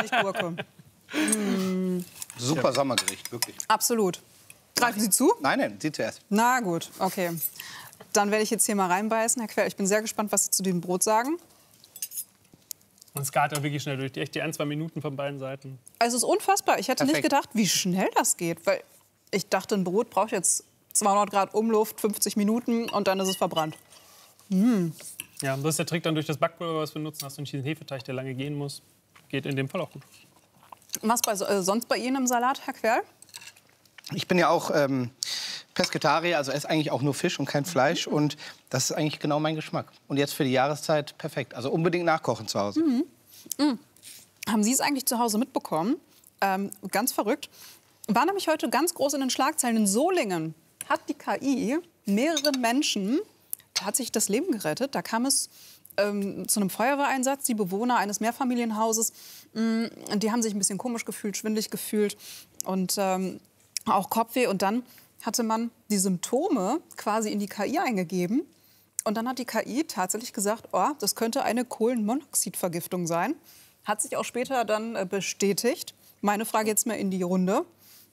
nicht Gurke. Super Sommergericht, wirklich. Absolut. Greifen Sie zu? Nein, Sie zuerst. Na gut, okay. Dann werde ich jetzt hier mal reinbeißen, Herr Quell. Ich bin sehr gespannt, was Sie zu dem Brot sagen. Und es gart auch wirklich schnell durch. Echt die 1-2 Minuten von beiden Seiten. Also es ist unfassbar. Ich hätte nicht gedacht, wie schnell das geht. Weil ich dachte, ein Brot braucht jetzt 200 Grad Umluft, 50 Minuten und dann ist es verbrannt. Ja, das ist der Trick dann durch das Backpulver, was wir nutzen. Hast du einen Hefeteig, der lange gehen muss. Geht in dem Fall auch gut. Was sonst bei Ihnen im Salat, Herr Querl? Ich bin ja auch Pesketarier, also esse eigentlich auch nur Fisch und kein Fleisch. Und das ist eigentlich genau mein Geschmack. Und jetzt für die Jahreszeit perfekt. Also unbedingt nachkochen zu Hause. Haben Sie es eigentlich zu Hause mitbekommen? Ganz verrückt. War nämlich heute ganz groß in den Schlagzeilen. In Solingen hat die KI mehreren Menschen, hat sich das Leben gerettet. Da kam es zu einem Feuerwehreinsatz. Die Bewohner eines Mehrfamilienhauses, die haben sich ein bisschen komisch gefühlt, schwindelig gefühlt und auch Kopfweh. Und dann hatte man die Symptome quasi in die KI eingegeben. Und dann hat die KI tatsächlich gesagt, oh, das könnte eine Kohlenmonoxidvergiftung sein. Hat sich auch später dann bestätigt. Meine Frage jetzt mal in die Runde.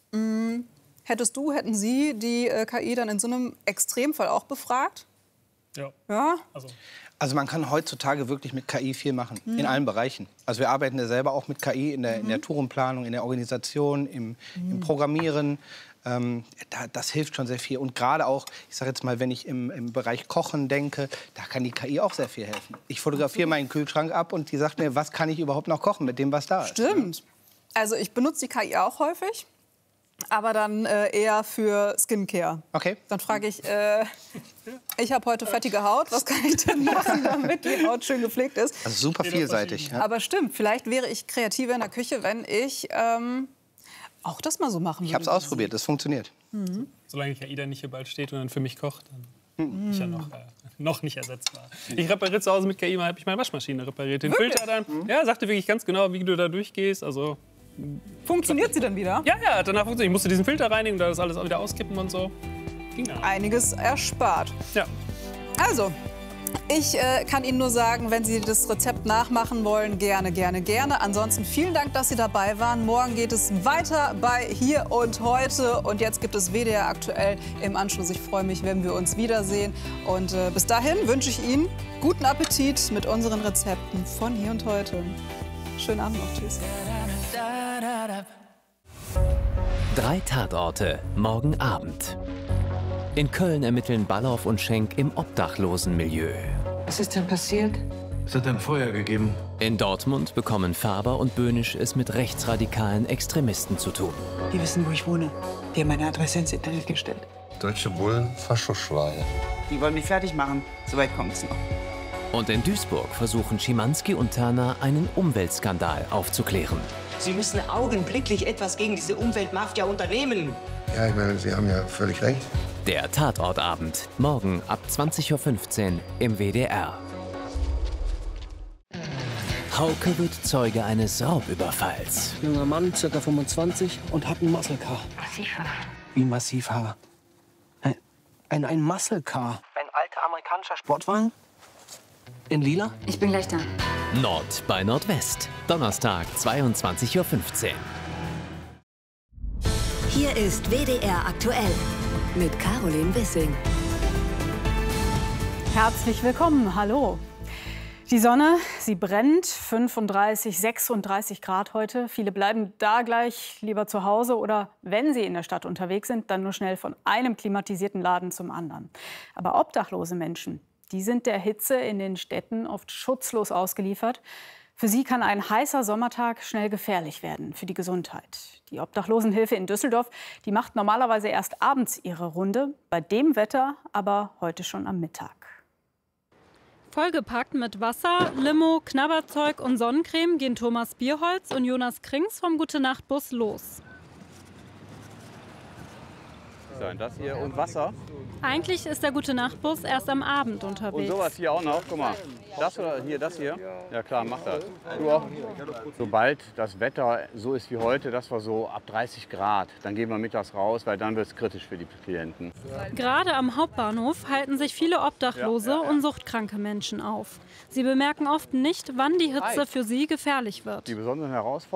Hätten Sie die KI dann in so einem Extremfall auch befragt? Ja. Also man kann heutzutage wirklich mit KI viel machen, in allen Bereichen. Also wir arbeiten ja selber auch mit KI in der Tourenplanung, in der Organisation, im Programmieren. Das hilft schon sehr viel. Und gerade auch, ich sage jetzt mal, wenn ich im Bereich Kochen denke, da kann die KI auch sehr viel helfen. Ich fotografiere meinen Kühlschrank ab und die sagt mir, was kann ich überhaupt noch kochen mit dem, was da ist. Stimmt. Also ich benutze die KI auch häufig, aber dann eher für Skincare. Okay. Dann frage ich, ich habe heute fettige Haut, was kann ich denn machen, damit die Haut schön gepflegt ist? Also super vielseitig. Ja. Aber stimmt, vielleicht wäre ich kreativer in der Küche, wenn ich auch das mal so machen würde. Ich habe es ausprobiert, das funktioniert. Solange KI dann nicht hier bald steht und dann für mich kocht, dann bin ich ja noch nicht ersetzbar. Ich repariere zu Hause mit KI, habe ich meine Waschmaschine repariert. Den Filter dann, ja, sagte wirklich ganz genau, wie du da durchgehst. Also funktioniert sie dann wieder? Ja, danach funktioniert. Ich musste diesen Filter reinigen, da das alles wieder auskippen und so. Ging auch. Einiges erspart. Ja. Also, ich kann Ihnen nur sagen, wenn Sie das Rezept nachmachen wollen, gerne, gerne, gerne. Ansonsten vielen Dank, dass Sie dabei waren. Morgen geht es weiter bei Hier und Heute. Und jetzt gibt es WDR aktuell im Anschluss. Ich freue mich, wenn wir uns wiedersehen. Und bis dahin wünsche ich Ihnen guten Appetit mit unseren Rezepten von Hier und Heute. Schönen Abend noch. Tschüss. 3 Tatorte, morgen Abend. In Köln ermitteln Ballauf und Schenk im Obdachlosenmilieu. Was ist denn passiert? Es hat ein Feuer gegeben. In Dortmund bekommen Faber und Böhnisch es mit rechtsradikalen Extremisten zu tun. Die wissen, wo ich wohne. Die haben meine Adresse ins Internet gestellt. Deutsche Bullen, Faschoschweine. Die wollen mich fertig machen. Soweit kommt's noch. Und in Duisburg versuchen Schimanski und Turner einen Umweltskandal aufzuklären. Sie müssen augenblicklich etwas gegen diese Umweltmafia unternehmen. Ja, ich meine, Sie haben ja völlig recht. Der Tatortabend, morgen ab 20:15 Uhr im WDR. Hauke wird Zeuge eines Raubüberfalls. Junger Mann, ca. 25 und hat ein Muscle Car. Massivhaar. Wie Massivhaar? Ein Muscle Car. Ein alter amerikanischer Sportwagen? In lila? Ich bin gleich da. Nord bei Nordwest, Donnerstag 22:15 Uhr. Hier ist WDR aktuell mit Caroline Wissing. Herzlich willkommen, hallo. Die Sonne, sie brennt, 35, 36 Grad heute. Viele bleiben da gleich lieber zu Hause oder wenn sie in der Stadt unterwegs sind, dann nur schnell von einem klimatisierten Laden zum anderen. Aber obdachlose Menschen, die sind der Hitze in den Städten oft schutzlos ausgeliefert. Für sie kann ein heißer Sommertag schnell gefährlich werden für die Gesundheit. Die Obdachlosenhilfe in Düsseldorf, die macht normalerweise erst abends ihre Runde, bei dem Wetter aber heute schon am Mittag. Vollgepackt mit Wasser, Limo, Knabberzeug und Sonnencreme gehen Thomas Bierholz und Jonas Krings vom Gute-Nacht-Bus los. Das hier und Wasser. Eigentlich ist der Gute-Nacht-Bus erst am Abend unterwegs. Und sowas hier auch noch, guck mal. Das oder hier, das hier? Ja klar, mach das. Du auch. Sobald das Wetter so ist wie heute, das war so ab 30 Grad, dann gehen wir mittags raus, weil dann wird es kritisch für die Klienten. Gerade am Hauptbahnhof halten sich viele Obdachlose und suchtkranke Menschen auf. Sie bemerken oft nicht, wann die Hitze für sie gefährlich wird. Die besonderen Herausforderungen